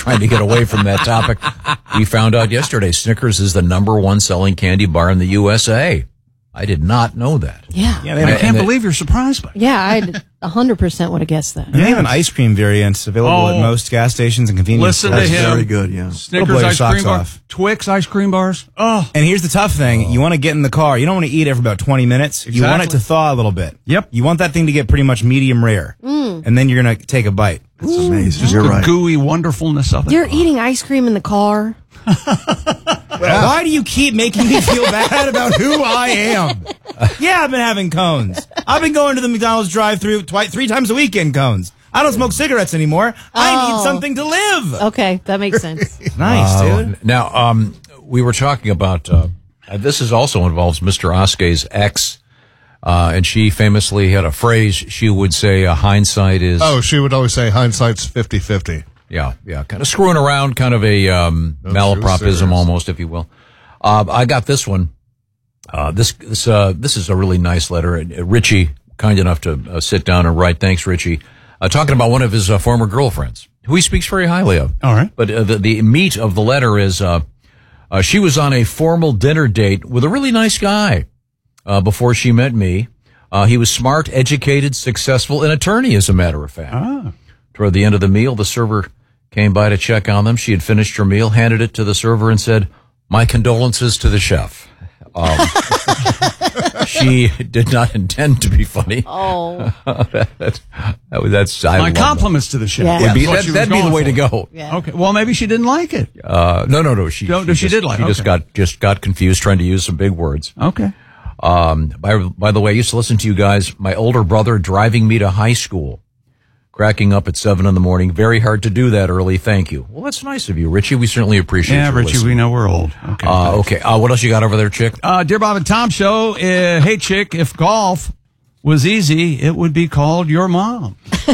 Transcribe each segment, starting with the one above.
trying to get away from that topic. We found out yesterday Snickers is the #1 selling candy bar in the USA. I did not know that. Yeah. I can't believe you're surprised by it. Yeah, I 100% would have guessed that. They have an ice cream variant available at most gas stations and convenience stores. Listen to him. Very good, yeah. Snickers ice cream bars, Twix ice cream bars. Oh. And here's the tough thing. You want to get in the car. You don't want to eat it for about 20 minutes. You want it to thaw a little bit. Yep. You want that thing to get pretty much medium rare. And then you're going to take a bite. That's amazing. Just You're the right. gooey wonderfulness of it. You're eating ice cream in the car. Why do you keep making me feel bad about who I am? Yeah, I've been having cones. I've been going to the McDonald's drive-thru 3 times a week in cones. I don't smoke cigarettes anymore. I need something to live. Okay, that makes sense. Nice, dude. Now, we were talking about, this is also involves Mr. Oske's ex, and she famously had a phrase she would say, hindsight is... Oh, she would always say hindsight's 50-50. Yeah, kind of screwing around, kind of a malapropism almost, if you will. I got this one. This is a really nice letter. Richie, kind enough to sit down and write. Thanks, Richie. Talking about one of his former girlfriends, who he speaks very highly of. All right. But the meat of the letter is she was on a formal dinner date with a really nice guy before she met me. He was smart, educated, successful, an attorney, as a matter of fact. Toward the end of the meal, the server came by to check on them. She had finished her meal, handed it to the server, and said, "My condolences to the chef." She did not intend to be funny. Oh. That's my compliments to the chef. Yeah. That'd be the way to go. Yeah. Okay. Well, maybe she didn't like it. No. She did like it. She just got confused trying to use some big words. Okay. By the way, I used to listen to you guys. My older brother driving me to high school, cracking up at 7 a.m. Very hard to do that early. Thank you. Well, that's nice of you, Richie. We certainly appreciate it. Yeah, Richie, listening. we know we're old. Okay. Okay. What else you got over there, Chick? Dear Bob and Tom Show. Hey, Chick, if golf was easy, it would be called your mom.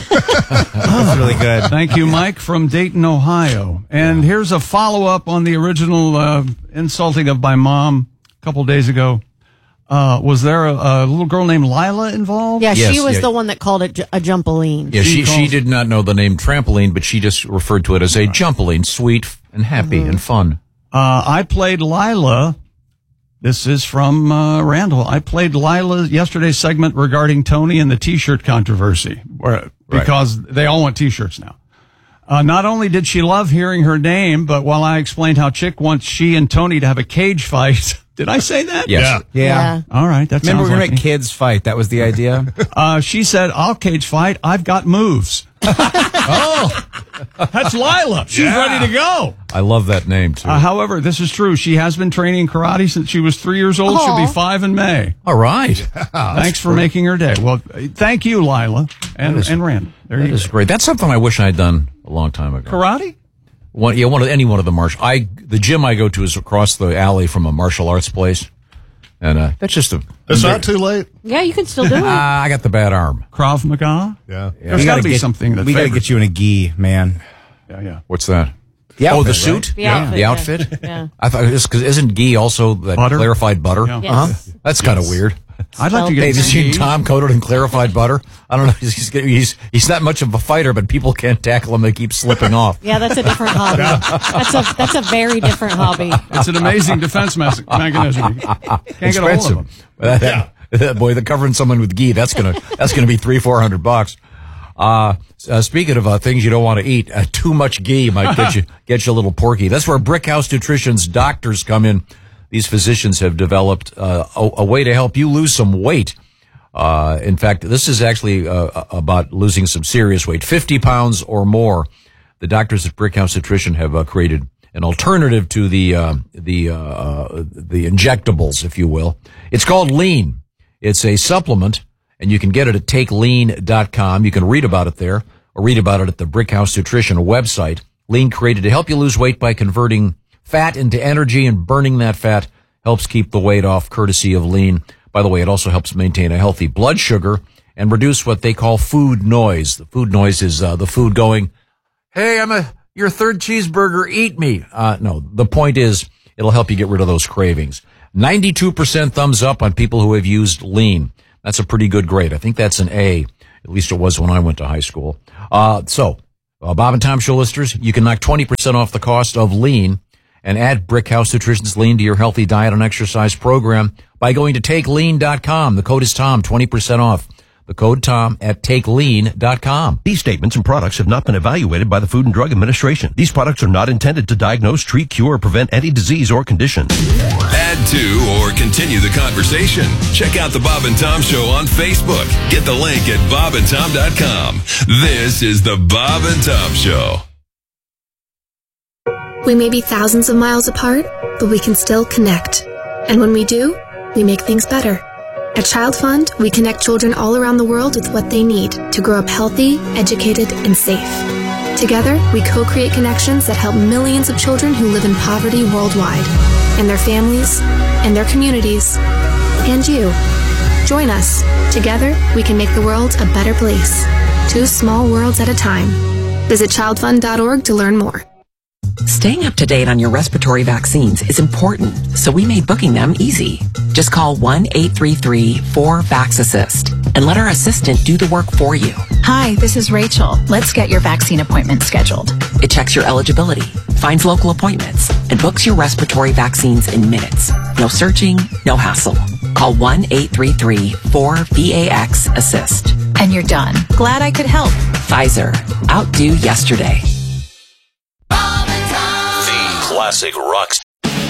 That's really good. Thank you, Mike from Dayton, Ohio. And here's a follow-up on the original insulting of my mom a couple days ago. Was there a little girl named Lila involved? Yeah, Yes, she was yeah. the one that called it a jumpoline. Yeah, she did not know the name trampoline, but she just referred to it as a jumpoline, sweet and happy and fun. I played Lila. This is from Randall. I played Lila yesterday's segment regarding Tony and the T-shirt controversy, because they all want T-shirts now. Not only did she love hearing her name, but while I explained how Chick wants she and Tony to have a cage fight... Did I say that? Yes. Yeah. All right. That Remember, sounds we're going like to make kids fight. That was the idea. She said, "I'll cage fight. I've got moves." Oh, that's Lila. She's ready to go. I love that name, too. However, this is true. She has been training karate since she was 3 years old. She'll be 5 in May. All right. Thanks for making her day. Well, thank you, Lila and Rand. There That you is go. great. That's something I wish I'd done a long time ago. Karate? Any one of the the gym I go to is across the alley from a martial arts place. And that's just It's not too late. Yeah, you can still do it. I got the bad arm. Krav Maga? Yeah. There's got to be something that we got to favors- get you in a gi, man. Yeah. What's that? The the outfit, suit? The outfit, The yeah. outfit? Yeah. I thought because isn't ghee also that Butter? clarified butter? Yeah. Yes. That's kind of weird. I'd like to Hey, get have you seen ghee. Tom coated in clarified butter? I don't know. He's not much of a fighter, but people can't tackle him. They keep slipping off. Yeah, that's a different hobby. That's a very different hobby. It's an amazing defense mechanism. Can't get a hold of them. Boy, they're covering someone with ghee. That's gonna be $300-400. Speaking of things you don't want to eat, too much ghee might get you a little porky. That's where Brickhouse Nutrition's doctors come in. These physicians have developed a way to help you lose some weight. In fact, this is actually about losing some serious weight, 50 pounds or more. The doctors at Brickhouse Nutrition have created an alternative to the injectables, if you will. It's called Lean. It's a supplement, and you can get it at TakeLean.com. You can read about it there, or read about it at the Brickhouse Nutrition website. Lean created to help you lose weight by converting fat into energy, and burning that fat helps keep the weight off, courtesy of Lean. By the way, it also helps maintain a healthy blood sugar and reduce what they call food noise. The food noise is the food going, "Hey, your third cheeseburger, eat me." No, the point is it'll help you get rid of those cravings. 92% thumbs up on people who have used Lean. That's a pretty good grade. I think that's an A. At least it was when I went to high school. Bob and Tom Show listeners, you can knock 20% off the cost of Lean and add Brickhouse Nutrition's Lean to your healthy diet and exercise program by going to TakeLean.com. The code is Tom, 20% off. The code Tom at TakeLean.com. These statements and products have not been evaluated by the Food and Drug Administration. These products are not intended to diagnose, treat, cure, or prevent any disease or condition. Add to or continue the conversation. Check out the Bob and Tom Show on Facebook. Get the link at bobandtom.com. This is the Bob and Tom Show. We may be thousands of miles apart, but we can still connect. And when we do, we make things better. At Child Fund, we connect children all around the world with what they need to grow up healthy, educated, and safe. Together, we co-create connections that help millions of children who live in poverty worldwide, and their families, and their communities, and you. Join us. Together, we can make the world a better place. 2 small worlds at a time. Visit childfund.org to learn more. Staying up to date on your respiratory vaccines is important, so we made booking them easy. Just call 1-833-4-VAX-ASSIST and let our assistant do the work for you. Hi, this is Rachel. Let's get your vaccine appointment scheduled. It checks your eligibility, finds local appointments, and books your respiratory vaccines in minutes. No searching, no hassle. Call 1-833-4-VAX-ASSIST. And you're done. Glad I could help. Pfizer. Outdo yesterday. The classic rock